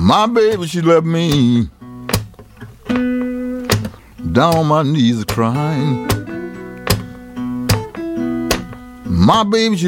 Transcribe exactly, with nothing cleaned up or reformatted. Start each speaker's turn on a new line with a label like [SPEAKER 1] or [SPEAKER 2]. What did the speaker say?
[SPEAKER 1] My baby, she left me down on my knees crying. My baby, she